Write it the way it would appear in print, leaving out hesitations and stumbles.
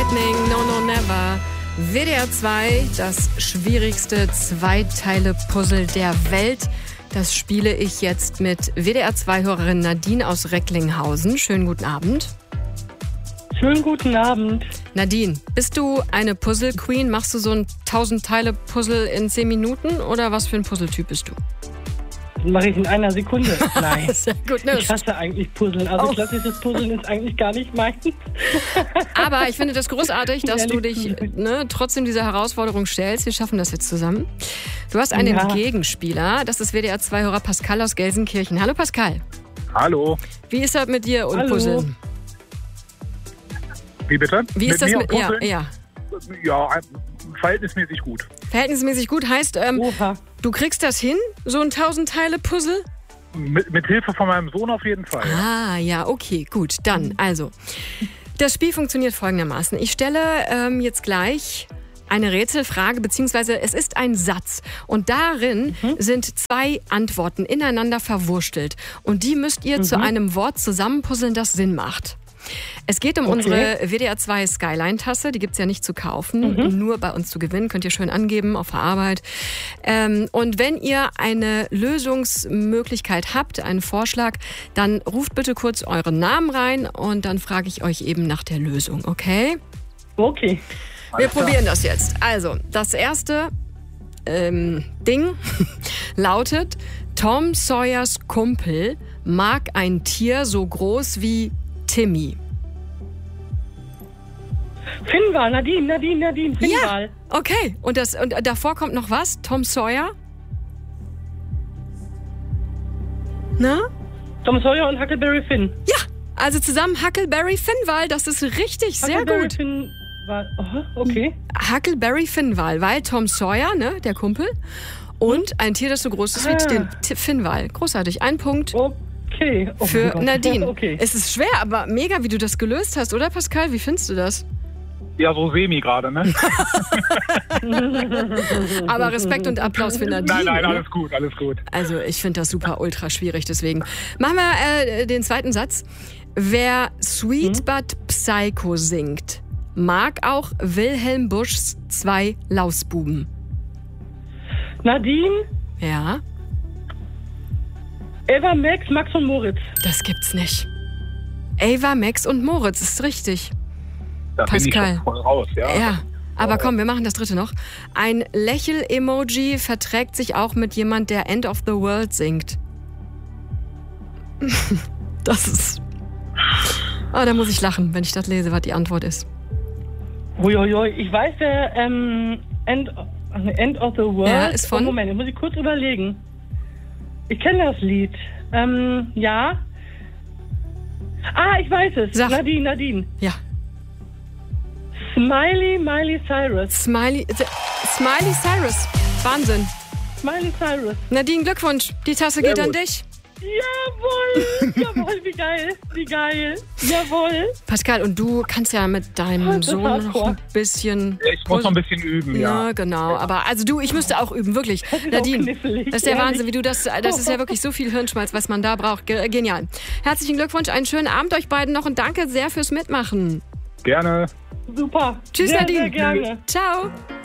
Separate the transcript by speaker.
Speaker 1: Lightning, No No Never. WDR 2, das schwierigste Zweiteile-Puzzle der Welt. Das spiele ich jetzt mit WDR 2-Hörerin Nadine aus Recklinghausen. Schönen guten Abend.
Speaker 2: Schönen guten Abend.
Speaker 1: Nadine, bist du eine Puzzle-Queen? Machst du so ein 1000-Teile-Puzzle in 10 Minuten oder was für ein Puzzletyp bist du?
Speaker 2: Das mache ich in einer Sekunde. Nein.
Speaker 1: Sehr gut, ne?
Speaker 2: Ich hasse eigentlich Puzzeln. Also klassisches Puzzeln ist eigentlich gar nicht meins.
Speaker 1: Aber ich finde das großartig, dass du dich trotzdem dieser Herausforderung stellst. Wir schaffen das jetzt zusammen. Du hast einen Gegenspieler. Das ist WDR 2-Hörer Pascal aus Gelsenkirchen. Hallo Pascal.
Speaker 3: Hallo.
Speaker 1: Wie ist das mit dir und Puzzeln?
Speaker 3: Wie bitte?
Speaker 1: Wie ist das mit
Speaker 3: Puzzeln?
Speaker 1: Ja.
Speaker 3: Ja, verhältnismäßig gut.
Speaker 1: Verhältnismäßig gut heißt, du kriegst das hin, so ein 1000-Teile-Puzzle?
Speaker 3: Mit Hilfe von meinem Sohn auf jeden Fall.
Speaker 1: Ah, ja, okay, gut. Dann, also, das Spiel funktioniert folgendermaßen. Ich stelle jetzt gleich eine Rätselfrage, beziehungsweise es ist ein Satz. Und darin sind 2 Antworten ineinander verwurstelt. Und die müsst ihr zu einem Wort zusammenpuzzeln, das Sinn macht. Es geht um unsere WDR 2 Skyline-Tasse, die gibt es ja nicht zu kaufen, nur bei uns zu gewinnen, könnt ihr schön angeben auf der Arbeit. Und wenn ihr eine Lösungsmöglichkeit habt, einen Vorschlag, dann ruft bitte kurz euren Namen rein und dann frage ich euch eben nach der Lösung, okay?
Speaker 2: Okay.
Speaker 1: Wir probieren das jetzt. Also, das erste Ding lautet: Tom Sawyers Kumpel mag ein Tier so groß wie Timmy.
Speaker 2: Finnwal, Nadine, Finnwal.
Speaker 1: Ja, okay. Und davor kommt noch was? Tom Sawyer? Na?
Speaker 2: Tom Sawyer und Huckleberry Finn.
Speaker 1: Ja, also zusammen Huckleberry Finnwal, das ist richtig, sehr gut.
Speaker 2: Finnwal. Aha, okay.
Speaker 1: Huckleberry Finnwal, weil Tom Sawyer, ne, der Kumpel, und ein Tier, das so groß ist wie den Finnwal. Großartig, ein Punkt.
Speaker 2: Okay. Oh
Speaker 1: für Nadine.
Speaker 2: Okay.
Speaker 1: Es ist schwer, aber mega, wie du das gelöst hast, oder Pascal? Wie findest du das?
Speaker 3: Ja, so semi gerade, ne?
Speaker 1: Aber Respekt und Applaus für Nadine.
Speaker 3: Nein, alles gut, alles gut.
Speaker 1: Also ich finde das super ultra schwierig, deswegen. Machen wir den zweiten Satz. Wer Sweet But Psycho singt, mag auch Wilhelm Buschs 2 Lausbuben.
Speaker 2: Nadine?
Speaker 1: Ja?
Speaker 2: Eva, Max und Moritz.
Speaker 1: Das gibt's nicht. Ava, Max und Moritz, ist richtig.
Speaker 3: Da
Speaker 1: Pascal.
Speaker 3: bin ich schon voll raus, ja.
Speaker 1: Ja, aber komm, wir machen das dritte noch. Ein Lächel-Emoji verträgt sich auch mit jemand, der End of the World singt. Das ist... Oh, da muss ich lachen, wenn ich das lese, was die Antwort ist.
Speaker 2: Uiuiui, ich weiß, der End of the World...
Speaker 1: Ja, ist von...
Speaker 2: Moment, muss ich kurz überlegen. Ich kenne das Lied. Ja. Ah, ich weiß es.
Speaker 1: Sag.
Speaker 2: Nadine.
Speaker 1: Ja.
Speaker 2: Miley Cyrus.
Speaker 1: Smiley Cyrus. Wahnsinn.
Speaker 2: Smiley Cyrus.
Speaker 1: Nadine, Glückwunsch. Die Tasse geht an dich.
Speaker 2: Jawohl, wie geil. Jawohl.
Speaker 1: Pascal, und du kannst ja mit deinem Sohn noch ein bisschen...
Speaker 3: Ich muss noch ein bisschen üben, ja.
Speaker 1: Ja, genau. Aber also ich müsste auch üben, wirklich.
Speaker 2: Das ist
Speaker 1: Nadine, das ist der
Speaker 2: ehrlich.
Speaker 1: Wahnsinn, wie du das ist ja wirklich so viel Hirnschmalz, was man da braucht. Genial. Herzlichen Glückwunsch, einen schönen Abend euch beiden noch und danke sehr fürs Mitmachen.
Speaker 3: Gerne.
Speaker 2: Super.
Speaker 1: Tschüss,
Speaker 2: sehr,
Speaker 1: Nadine.
Speaker 2: Sehr gerne.
Speaker 1: Ciao.